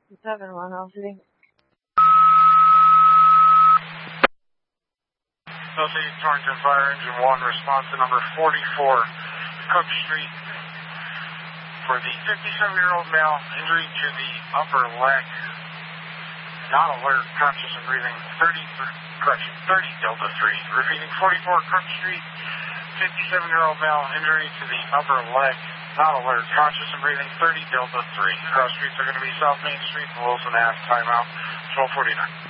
7-103. Associated Torrington Fire Engine 1, response to number 44, Cook Street, for the 57-year-old male, injury to the upper leg, not alert, conscious and breathing, 30 Delta 3. Repeating, 44 Cook Street, 57-year-old male, injury to the upper leg, not alert, conscious and breathing, 30 Delta 3. Cross streets are going to be South Main Street and Wilson Ave, timeout, 12:49.